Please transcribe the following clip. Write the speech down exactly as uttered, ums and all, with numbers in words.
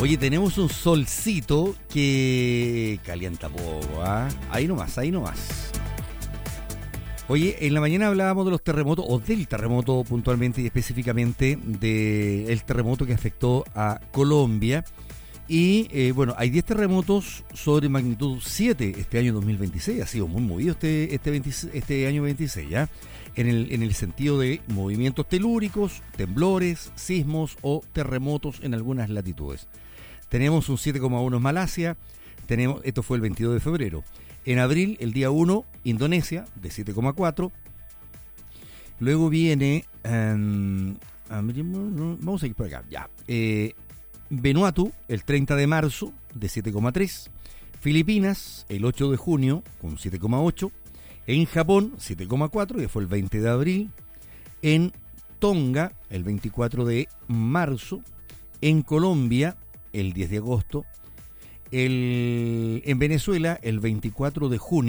Oye, tenemos un solcito que calienta poco, ¿ah? ¿eh? Ahí nomás, ahí nomás. Oye, en la mañana hablábamos de los terremotos, o del terremoto puntualmente y específicamente del terremoto que afectó a Colombia. Y eh, bueno, hay diez terremotos sobre magnitud siete este año dos mil veintiséis. Ha sido muy movido este, este, veinte, este año veintiséis, ¿ya? En el, en el sentido de movimientos telúricos, temblores, sismos o terremotos en algunas latitudes. Tenemos un siete coma uno en Malasia, tenemos, esto fue el veintidós de febrero. En abril, el día uno, Indonesia, de siete coma cuatro. Luego viene, um, vamos a ir por acá, ya. Eh, Vanuatu, el treinta de marzo, de siete coma tres. Filipinas, el ocho de junio, con siete coma ocho. En Japón, siete coma cuatro, que fue el veinte de abril. En Tonga, el veinticuatro de marzo. En Colombia, el diez de agosto. El, en Venezuela, el veinticuatro de junio.